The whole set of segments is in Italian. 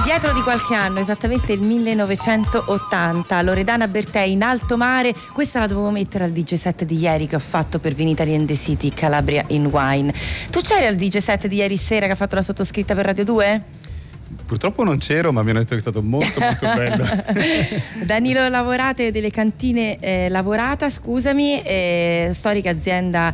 Indietro di qualche anno, esattamente il 1980, Loredana Bertei in alto mare. Questa la dovevo mettere al DJ set di ieri che ho fatto per Vinitaly and the City, Calabria in Wine. Tu c'eri al DJ set di ieri sera che ha fatto la sottoscritta per Radio 2? Purtroppo non c'ero, ma mi hanno detto che è stato molto molto bello. Danilo Lavorate delle Cantine Lavorata, scusami, storica azienda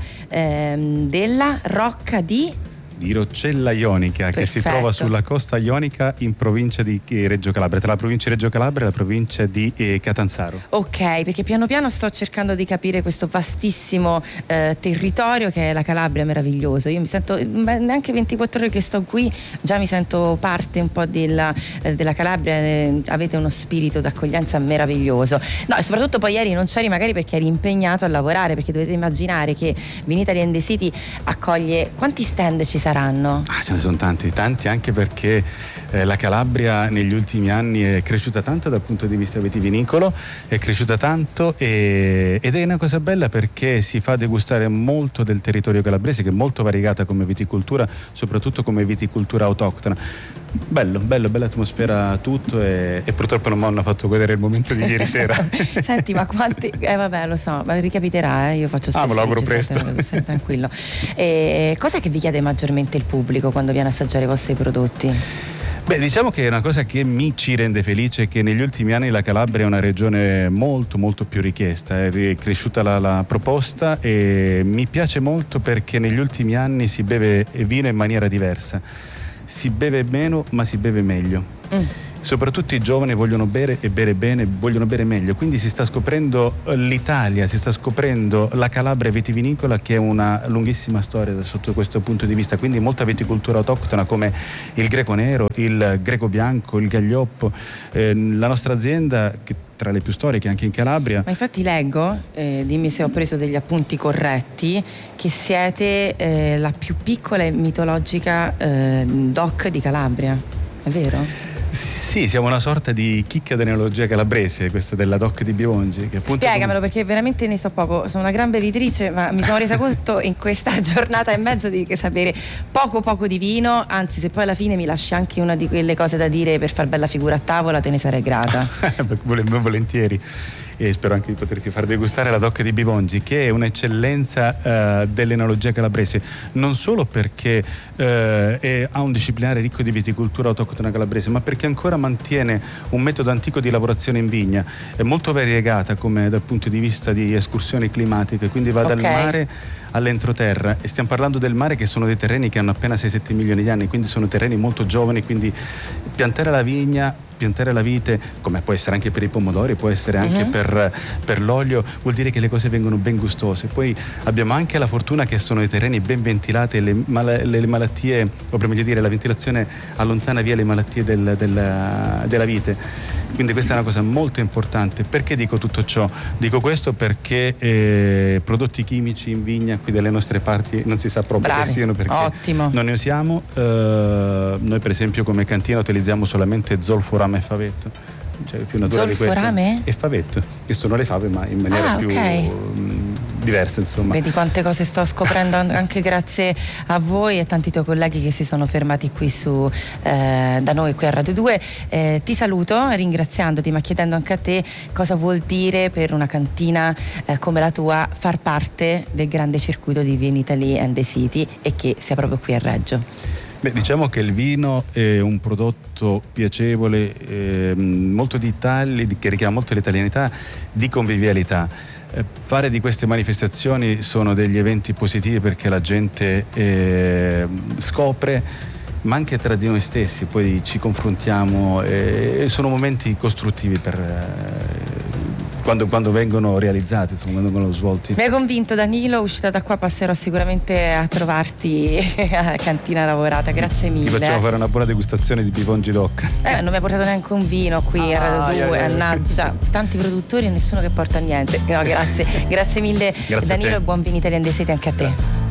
della Rocca di Roccella Ionica. Perfetto. Che si trova sulla costa ionica in provincia di Reggio Calabria, tra la provincia di Reggio Calabria e la provincia di Catanzaro. Ok, perché piano piano sto cercando di capire questo vastissimo territorio che è la Calabria, meraviglioso. Io mi sento, neanche 24 ore che sto qui, già mi sento parte un po' della Calabria, avete uno spirito d'accoglienza meraviglioso. No, e soprattutto poi ieri non c'eri magari perché eri impegnato a lavorare, perché dovete immaginare che Vinitaly and the City accoglie, quanti stand ci saranno? Ce ne sono tanti anche perché la Calabria negli ultimi anni è cresciuta tanto dal punto di vista vitivinicolo, è cresciuta tanto ed è una cosa bella perché si fa degustare molto del territorio calabrese, che è molto variegata come viticoltura, soprattutto come viticoltura autoctona. Bella atmosfera tutto e purtroppo non mi hanno fatto godere il momento di ieri sera. Senti, ma quanti vabbè, lo so, ma ricapiterà, io faccio spesso. Me lo auguro presto. Stai tranquillo. Cos'è che vi chiede maggiormente il pubblico quando viene a assaggiare i vostri prodotti? Beh, diciamo che è una cosa che ci rende felice che negli ultimi anni la Calabria è una regione molto molto più richiesta, è cresciuta la proposta e mi piace molto perché negli ultimi anni si beve vino in maniera diversa, si beve meno ma si beve meglio. Soprattutto i giovani vogliono bere e bere bene, vogliono bere meglio, quindi si sta scoprendo l'Italia, si sta scoprendo la Calabria vitivinicola, che è una lunghissima storia sotto questo punto di vista, quindi molta viticoltura autoctona come il greco nero, il greco bianco, il gaglioppo. La nostra azienda, che tra le più storiche anche in Calabria. Ma infatti leggo, dimmi se ho preso degli appunti corretti, che siete la più piccola e mitologica DOC di Calabria, è vero? Sì, siamo una sorta di chicca dell'enologia calabrese, questa della DOC di Bivongi. Che appunto spiegamelo, perché veramente ne so poco. Sono una gran bevitrice, ma mi sono resa conto in questa giornata e mezzo di sapere poco di vino. Anzi, se poi alla fine mi lasci anche una di quelle cose da dire per far bella figura a tavola, te ne sarei grata. Volentieri. E spero anche di poterti far degustare la DOC di Bivongi, che è un'eccellenza dell'enologia calabrese, non solo perché ha un disciplinare ricco di viticoltura autoctona calabrese, ma perché ancora mantiene un metodo antico di lavorazione in vigna, è molto variegata come dal punto di vista di escursioni climatiche, quindi va dal mare all'entroterra, e stiamo parlando del mare, che sono dei terreni che hanno appena 6-7 milioni di anni, quindi sono terreni molto giovani, quindi piantare la vigna, piantare la vite, come può essere anche per i pomodori, può essere anche per l'olio, vuol dire che le cose vengono ben gustose. Poi abbiamo anche la fortuna che sono dei terreni ben ventilati, le malattie, o per meglio dire la ventilazione allontana via le malattie della vite. Quindi questa è una cosa molto importante. Perché dico tutto ciò? Dico questo perché prodotti chimici in vigna qui dalle nostre parti non si sa proprio che siano, perché ottimo, non ne usiamo. Noi per esempio come cantina utilizziamo solamente zolforame e favetto, cioè più naturale di questo. Zolforame e favetto, che sono le fave ma in maniera più diversa, insomma. Vedi quante cose sto scoprendo anche grazie a voi e tanti tuoi colleghi che si sono fermati qui da noi qui a Radio 2. Ti saluto ringraziandoti, ma chiedendo anche a te cosa vuol dire per una cantina come la tua far parte del grande circuito di Vinitaly and the City e che sia proprio qui a Reggio. Beh, diciamo che il vino è un prodotto piacevole, molto che richiama molto l'italianità, di convivialità. Fare di queste manifestazioni sono degli eventi positivi perché la gente scopre, ma anche tra di noi stessi poi ci confrontiamo, e sono momenti costruttivi quando vengono realizzati, insomma, quando vengono svolti. Mi hai convinto, Danilo, uscita da qua passerò sicuramente a trovarti a Cantina Lavorata, grazie mille. Ti facciamo fare una buona degustazione di Bivongi DOC. Non mi ha portato neanche un vino qui a Radio 2, mannaggia, tanti produttori e nessuno che porta niente. No, grazie mille, grazie Danilo, e buon Vinitaly and the City anche a te. Grazie.